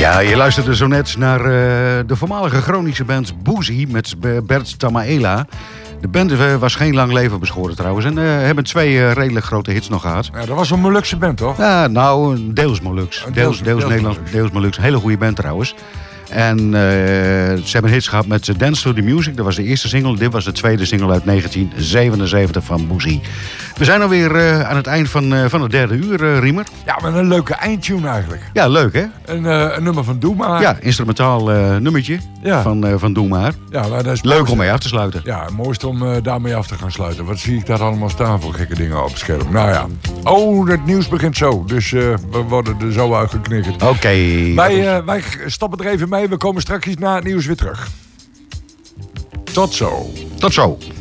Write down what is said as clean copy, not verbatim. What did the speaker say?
Ja, je luisterde zo net naar de voormalige Groningse band Boozy met Bert Tamaela. De band was geen lang leven beschoren trouwens en hebben 2 redelijk grote hits nog gehad. Ja, dat was een Molukse band, toch? Ja, nou, deels Molux. Deels Nederlands, deels Molux. Hele goede band trouwens. En ze hebben hits gehad met Dance to the Music. Dat was de eerste single. Dit was de tweede single uit 1977 van Boozy. We zijn alweer aan het eind van het derde uur, Riemer. Ja, met een leuke eindtune eigenlijk. Ja, leuk hè? Een nummer van Doe Maar. Ja, instrumentaal nummertje van Doe Maar. Ja, dat is leuk om mee af te sluiten. Ja, het mooiste om daarmee af te gaan sluiten. Wat zie ik daar allemaal staan voor gekke dingen op het scherm? Nou ja. Oh, het nieuws begint zo. Dus we worden er zo uitgeknikkerd. Oké. Wij stoppen er even mee. We komen straks na het nieuws weer terug. Tot zo. Tot zo.